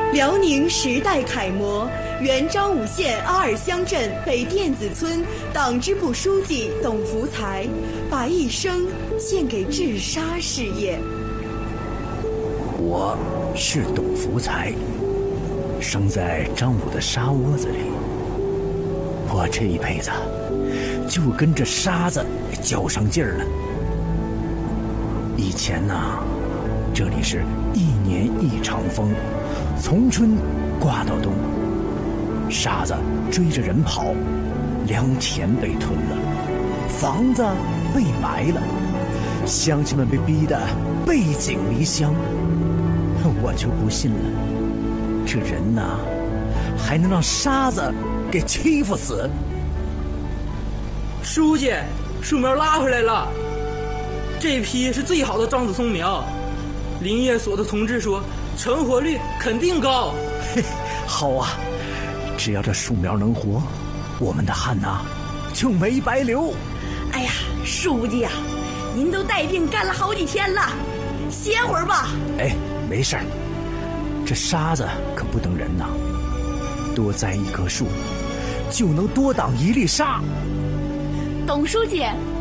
辽宁时代楷模，原张武县阿尔乡镇北甸子村党支部书记董福才，把一生献给治沙事业。 我是董福才，生在张武的沙窝子里。我这一辈子就跟着沙子较上劲儿了。以前呢，这里是一年一场风，从春刮到冬，沙子追着人跑，良田被吞了，房子被埋了，乡亲们被逼得背井离乡。我就不信了，这人呐，还能让沙子给欺负死。 书记，树苗拉回来了，这批是最好的樟子松苗，林业所的同志说成活率肯定高。 好啊，只要这树苗能活，我们的汗呐就没白流。 哎呀，书记呀，您都带病干了好几天了，歇会儿吧。 哎，没事儿，这沙子可不等人呐，多栽一棵树就能多挡一粒沙。 董书记，